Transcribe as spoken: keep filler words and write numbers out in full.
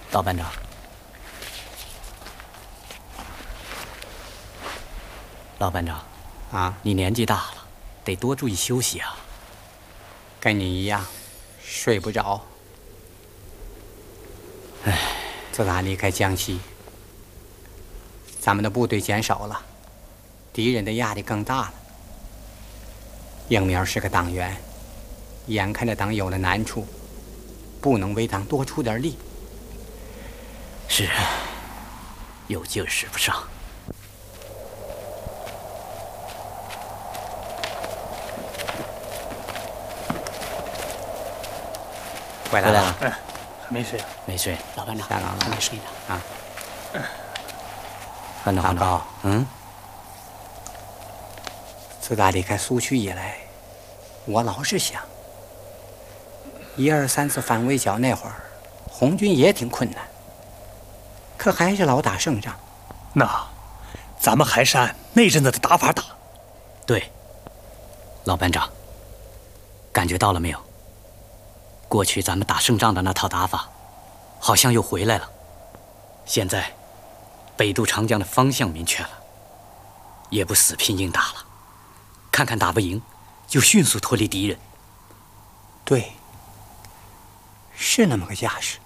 老班长，老班长， 啊， 你年纪大了，得多注意休息啊。 跟你一样，睡不着。唉，自打离开江西，咱们的部队减少了，敌人的压力更大了。英苗是个党员，眼看着党有了难处，不能为党多出点力。 是啊，有劲儿使不上。 回来了， 哎，还没睡啊？ 没睡，老班长下岗了还没睡呢啊。 班长， 大高， 嗯， 自打离开苏区以来，我老是想，一二三次反围剿那会儿，红军也挺困难，可还是老打胜仗。 那，咱们还是按那阵子的打法打。 对，老班长，感觉到了没有？过去咱们打胜仗的那套打法，好像又回来了。现在，北渡长江的方向明确了，也不死拼硬打了，看看打不赢，就迅速脱离敌人。 对，是那么个架势。